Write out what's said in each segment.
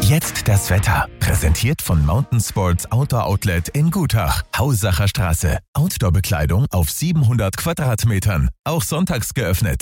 Jetzt das Wetter. Präsentiert von Mountain Sports Outdoor Outlet in Gutach. Haussacher Straße. Outdoor-Bekleidung auf 700 Quadratmetern. Auch sonntags geöffnet.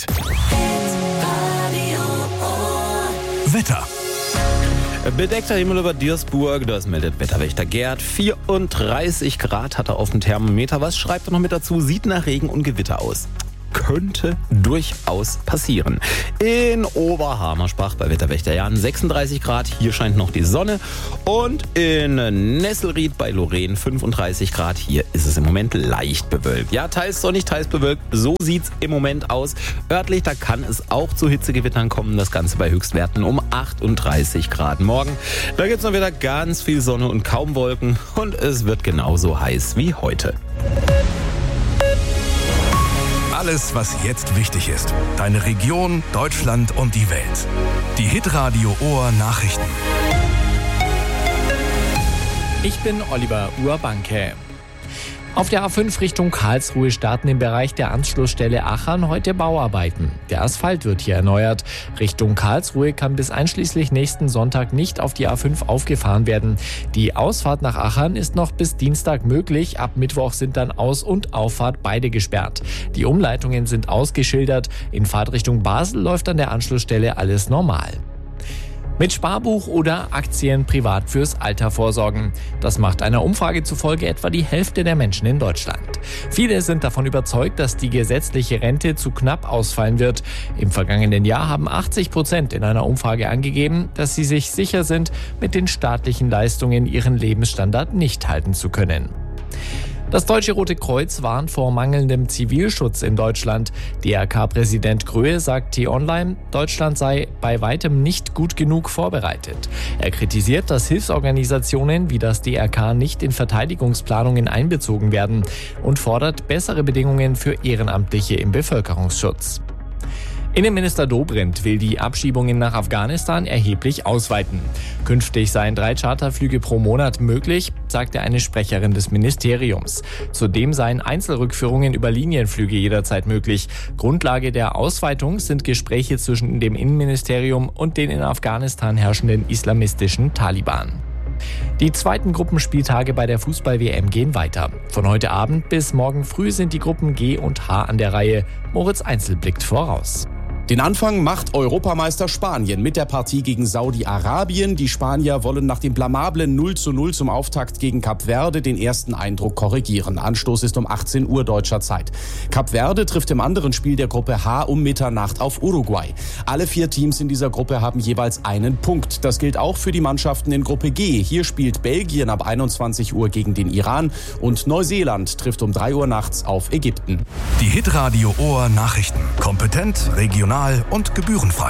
Wetter. Bedeckter Himmel über Diersburg, das meldet Wetterwächter Gerd. 34 Grad hat er auf dem Thermometer. Was schreibt er noch mit dazu? Sieht nach Regen und Gewitter aus. Könnte durchaus passieren. In Oberhamersbach bei Wetterwächter Jan 36 Grad, hier scheint noch die Sonne. Und in Nesselried bei Lorraine 35 Grad, hier ist es im Moment leicht bewölkt. Ja, teils sonnig, teils bewölkt, so sieht's im Moment aus. Örtlich, da kann es auch zu Hitzegewittern kommen, das Ganze bei Höchstwerten um 38 Grad. Morgen, da gibt's noch wieder ganz viel Sonne und kaum Wolken und es wird genauso heiß wie heute. Alles, was jetzt wichtig ist. Deine Region, Deutschland und die Welt. Die Hitradio Ohr Nachrichten. Ich bin Oliver Urbanke. Auf der A5 Richtung Karlsruhe starten im Bereich der Anschlussstelle Achern heute Bauarbeiten. Der Asphalt wird hier erneuert. Richtung Karlsruhe kann bis einschließlich nächsten Sonntag nicht auf die A5 aufgefahren werden. Die Ausfahrt nach Achern ist noch bis Dienstag möglich. Ab Mittwoch sind dann Aus- und Auffahrt beide gesperrt. Die Umleitungen sind ausgeschildert. In Fahrtrichtung Basel läuft an der Anschlussstelle alles normal. Mit Sparbuch oder Aktien privat fürs Alter vorsorgen. Das macht einer Umfrage zufolge etwa die Hälfte der Menschen in Deutschland. Viele sind davon überzeugt, dass die gesetzliche Rente zu knapp ausfallen wird. Im vergangenen Jahr haben 80% in einer Umfrage angegeben, dass sie sich sicher sind, mit den staatlichen Leistungen ihren Lebensstandard nicht halten zu können. Das Deutsche Rote Kreuz warnt vor mangelndem Zivilschutz in Deutschland. DRK-Präsident Gröhe sagt T-Online, Deutschland sei bei weitem nicht gut genug vorbereitet. Er kritisiert, dass Hilfsorganisationen wie das DRK nicht in Verteidigungsplanungen einbezogen werden und fordert bessere Bedingungen für Ehrenamtliche im Bevölkerungsschutz. Innenminister Dobrindt will die Abschiebungen nach Afghanistan erheblich ausweiten. Künftig seien 3 Charterflüge pro Monat möglich, sagte eine Sprecherin des Ministeriums. Zudem seien Einzelrückführungen über Linienflüge jederzeit möglich. Grundlage der Ausweitung sind Gespräche zwischen dem Innenministerium und den in Afghanistan herrschenden islamistischen Taliban. Die zweiten Gruppenspieltage bei der Fußball-WM gehen weiter. Von heute Abend bis morgen früh sind die Gruppen G und H an der Reihe. Moritz Einzel blickt voraus. Den Anfang macht Europameister Spanien mit der Partie gegen Saudi-Arabien. Die Spanier wollen nach dem blamablen 0:0 zum Auftakt gegen Kap Verde den ersten Eindruck korrigieren. Anstoß ist um 18 Uhr deutscher Zeit. Kap Verde trifft im anderen Spiel der Gruppe H um Mitternacht auf Uruguay. Alle 4 Teams in dieser Gruppe haben jeweils einen Punkt. Das gilt auch für die Mannschaften in Gruppe G. Hier spielt Belgien ab 21 Uhr gegen den Iran und Neuseeland trifft um 3 Uhr nachts auf Ägypten. Die Hitradio Ohr Nachrichten. Kompetent, regional und gebührenfrei.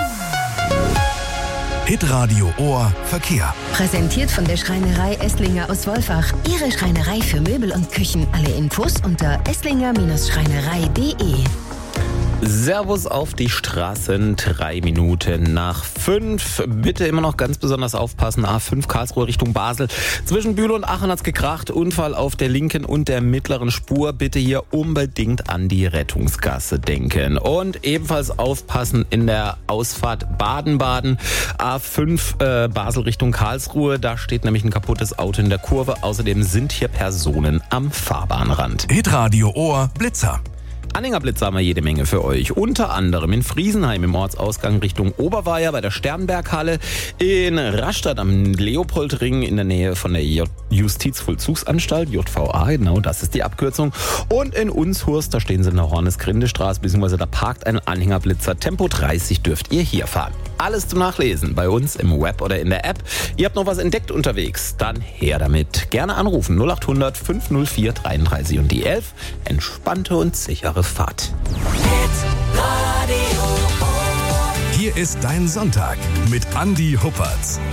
Hitradio Ohr Verkehr. Präsentiert von der Schreinerei Esslinger aus Wolfach. Ihre Schreinerei für Möbel und Küchen. Alle Infos unter esslinger-schreinerei.de. Servus auf die Straßen, 3 Minuten nach 5. Bitte immer noch ganz besonders aufpassen. A5 Karlsruhe Richtung Basel. Zwischen Bühl und Aachen hat's gekracht. Unfall auf der linken und der mittleren Spur. Bitte hier unbedingt an die Rettungsgasse denken. Und ebenfalls aufpassen in der Ausfahrt Baden-Baden. A5 Basel Richtung Karlsruhe. Da steht nämlich ein kaputtes Auto in der Kurve. Außerdem sind hier Personen am Fahrbahnrand. Hitradio Ohr Blitzer. Anhängerblitzer haben wir jede Menge für euch. Unter anderem in Friesenheim im Ortsausgang Richtung Oberweier bei der Sternberghalle, in Rastatt am Leopoldring in der Nähe von der Justizvollzugsanstalt, JVA, genau das ist die Abkürzung. Und in Unshurst, da stehen sie in der Hornes-Grinde-Straße, beziehungsweise da parkt ein Anhängerblitzer. Tempo 30 dürft ihr hier fahren. Alles zum Nachlesen bei uns im Web oder in der App. Ihr habt noch was entdeckt unterwegs? Dann her damit. Gerne anrufen 0800 504 33 und die 11. Entspannte und sichere Fahrt. Hier ist dein Sonntag mit Andi Huppertz.